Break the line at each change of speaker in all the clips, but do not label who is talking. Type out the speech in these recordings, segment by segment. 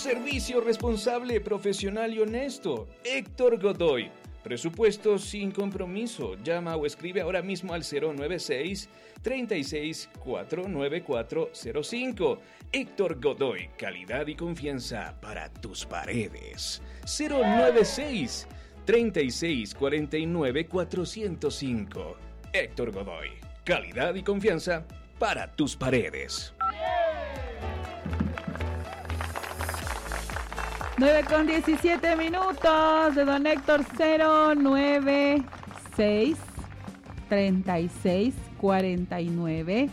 Servicio responsable, profesional y honesto. Héctor Godoy. Presupuesto sin compromiso. Llama o escribe ahora mismo al 096-364-9405. Héctor Godoy, calidad y confianza para tus paredes. 096-3649-405. Héctor Godoy, calidad y confianza para tus paredes.
9:17 de don Héctor. 096 36 49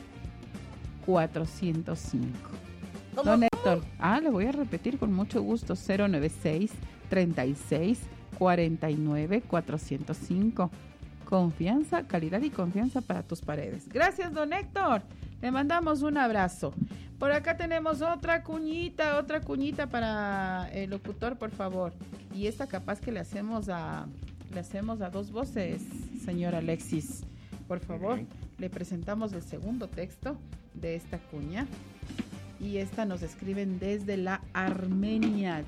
405. Don Héctor, le voy a repetir con mucho gusto. 096 36 49 405. Confianza, calidad y confianza para tus paredes. Gracias, don Héctor. Le mandamos un abrazo. Por acá tenemos otra cuñita para el locutor, por favor. Y esta capaz que le hacemos a dos voces, señor Alexis. Por favor, le presentamos el segundo texto de esta cuña. Y esta nos escriben desde la Armenia.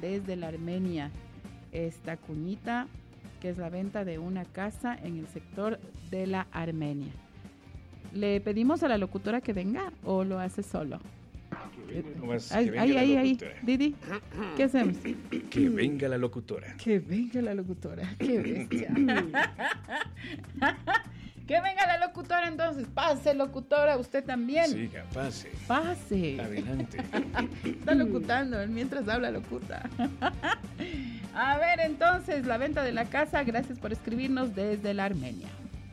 Esta cuñita, que es la venta de una casa en el sector de la Armenia. ¿Le pedimos a la locutora que venga o lo hace solo? Ahí, Didi, ¿qué hacemos?
Que venga la locutora.
Qué bestia. Que venga la locutora entonces. Pase, locutora, usted también.
Siga, pase. Adelante.
Está locutando, mientras habla locuta. A ver, entonces, la venta de la casa. Gracias por escribirnos desde la Armenia.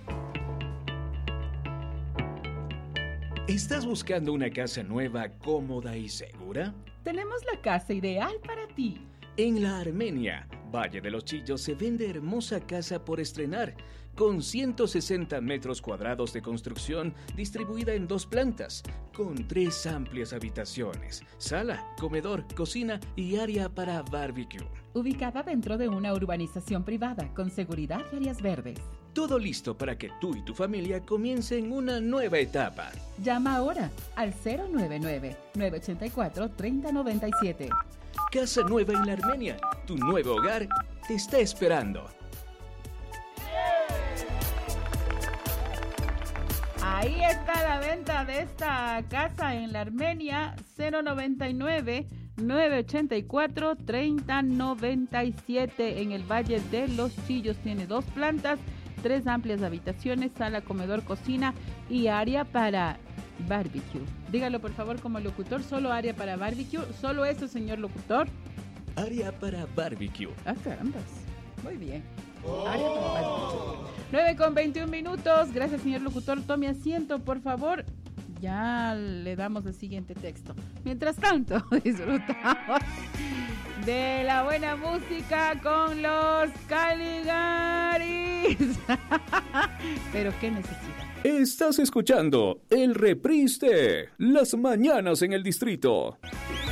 ¿Estás buscando una casa nueva, cómoda y segura?
Tenemos la casa ideal para ti.
En la Armenia, Valle de los Chillos, se vende hermosa casa por estrenar, con 160 metros cuadrados de construcción distribuida en 2 plantas, con 3 amplias habitaciones, sala, comedor, cocina y área para barbecue.
Ubicada dentro de una urbanización privada, con seguridad y áreas verdes.
Todo listo para que tú y tu familia comiencen una nueva etapa.
Llama ahora al 099-984-3097.
Casa nueva en la Armenia. Tu nuevo hogar te está esperando.
Ahí está la venta de esta casa en la Armenia. 099-984-3097 en el Valle de los Chillos. Tiene 2 plantas, 3 amplias habitaciones, sala, comedor, cocina y área para barbecue. Dígalo por favor como locutor, solo área para barbecue. Solo eso, señor locutor.
Área para barbecue.
Carambas. Muy bien. Área para barbecue. 9:21. Gracias, señor locutor. Tome asiento, por favor. Ya le damos el siguiente texto. Mientras tanto, disfrutamos de la buena música con los Caligaris. Pero qué necesidad.
Estás escuchando el reprise de Las Mañanas en el Distrito.